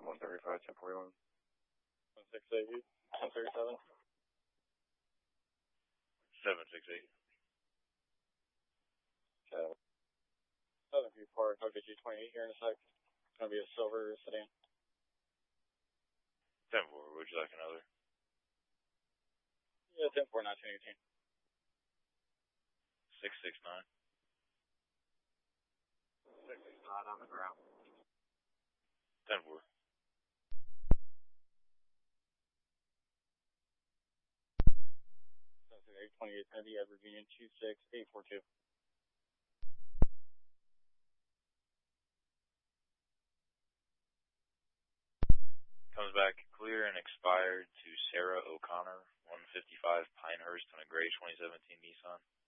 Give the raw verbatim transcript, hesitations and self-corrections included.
one thirty-five, ten forty-one. one six eight, ten thirty-seven. seven six eight. Okay. Southern View Park, I'll get you twenty-eight here in a sec. It's going to be a silver sedan. ten four, would you like another? Yeah, ten four, nineteen eighteen. six six nine. six six nine on the ground. ten four. eight twenty-eight, going to be at Virginia two six eight four two. Comes back clear and expired to Sarah O'Connor, one fifty-five Pinehurst on a gray twenty seventeen Nissan.